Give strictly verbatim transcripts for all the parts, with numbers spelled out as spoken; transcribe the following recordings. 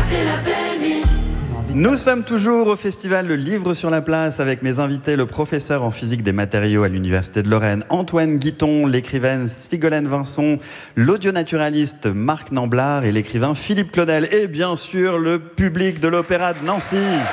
appelée la belle vie. Nous sommes toujours au festival Le Livre sur la Place avec mes invités, le professeur en physique des matériaux à l'Université de Lorraine, Antoine Guiton, l'écrivaine Sigolène Vincent, l'audionaturaliste Marc Namblard et l'écrivain Philippe Claudel. Et bien sûr, le public de l'Opéra de Nancy.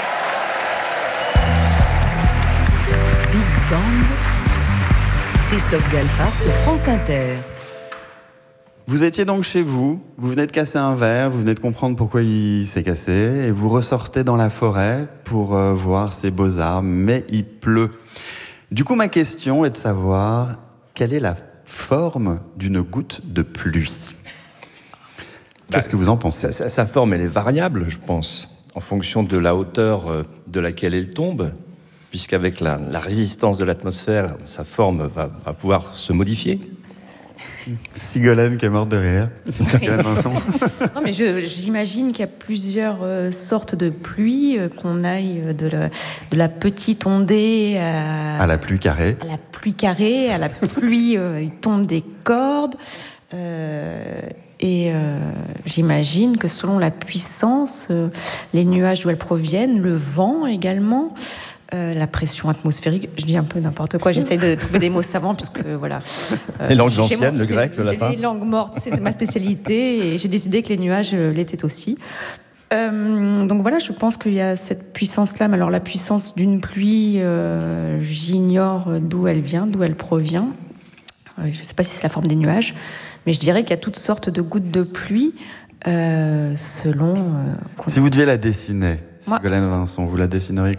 Big Bang, Christophe Galfard sur France Inter. Vous étiez donc chez vous, vous venez de casser un verre, vous venez de comprendre pourquoi il s'est cassé, et vous ressortez dans la forêt pour euh, voir ces beaux arbres, mais il pleut. Du coup, ma question est de savoir quelle est la forme d'une goutte de pluie. Qu'est-ce bah, que vous en pensez ? sa, sa forme, elle est variable, je pense, en fonction de la hauteur de laquelle elle tombe, puisqu'avec la, la résistance de l'atmosphère, sa forme va, va pouvoir se modifier. Sigolène qui est morte de rire. Sigolène Vincent. Non, mais je, j'imagine qu'il y a plusieurs euh, sortes de pluie, euh, qu'on aille de la, de la petite ondée à, à la pluie carrée. À la pluie carrée, à la pluie, euh, il tombe des cordes. Euh, et euh, j'imagine que selon la puissance, euh, les nuages d'où elles proviennent, le vent également. Euh, la pression atmosphérique, je dis un peu n'importe quoi, j'essaye de trouver des mots savants puisque voilà. Euh, les langues anciennes, mon, le grec, les, le latin. Les langues mortes, c'est ma spécialité et j'ai décidé que les nuages euh, l'étaient aussi. Euh, donc voilà, je pense qu'il y a cette puissance-là, mais alors la puissance d'une pluie, euh, j'ignore d'où elle vient, d'où elle provient. Euh, je ne sais pas si c'est la forme des nuages, mais je dirais qu'il y a toutes sortes de gouttes de pluie euh, selon. Euh, si vous deviez la dessiner, Sigolène Vincent, vous la dessineriez comment ?